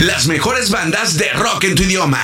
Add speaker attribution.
Speaker 1: Las mejores bandas de rock en tu idioma.